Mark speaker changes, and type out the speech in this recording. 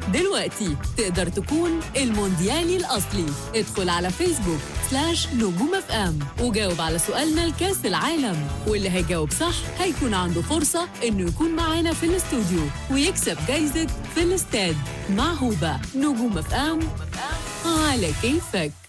Speaker 1: دلوقتي تقدر تكون المونديالي الأصلي. ادخل على فيسبوك /نجوم اف ام وجاوب على سؤالنا لكاس العالم، واللي هيجاوب صح هيكون عنده فرصة إنه يكون معانا في الاستوديو ويكسب جايزة في الاستاد. مع هوبا نجوم اف ام على كيفك.